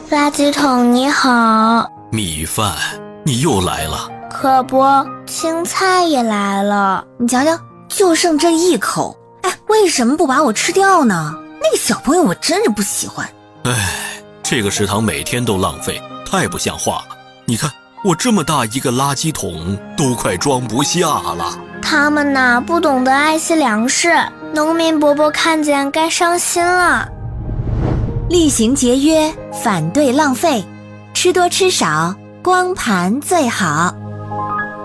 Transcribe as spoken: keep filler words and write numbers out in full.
垃圾桶你好。 米饭，你又来了。 可不，青菜也来了。 你瞧瞧，就剩这一口，哎，为什么不把我吃掉呢？那个小朋友我真是不喜欢。 哎，这个食堂每天都浪费，太不像话了。你看我这么大一个垃圾桶都快装不下了。 他们呐不懂得爱惜粮食，农民伯伯看见该伤心了。 厉行节约，反对浪费，吃多吃少，光盘最好。